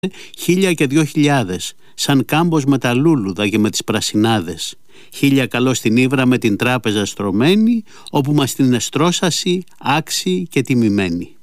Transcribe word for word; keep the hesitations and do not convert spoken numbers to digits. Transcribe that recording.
Χίλια και δυο χιλιάδες, σαν κάμπος με τα λούλουδα και με τις πρασινάδες. Χίλια καλώ στην ύβρα με την τράπεζα στρωμένη, όπου μας την εστρώσασι άξιοι και τιμημένοι.